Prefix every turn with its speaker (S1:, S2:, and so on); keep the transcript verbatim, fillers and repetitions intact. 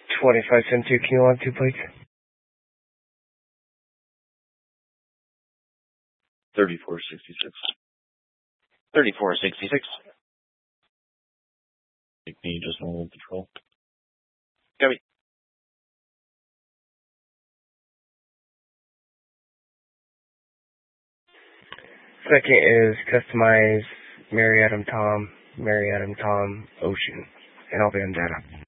S1: twenty-five seventy-two, can you log two plates?
S2: thirty-four sixty-six.
S3: thirty-four sixty-six.
S2: Take me just normal patrol.
S3: Copy.
S1: Second is customize Mary Adam Tom, Mary Adam Tom Ocean, and I'll be on data.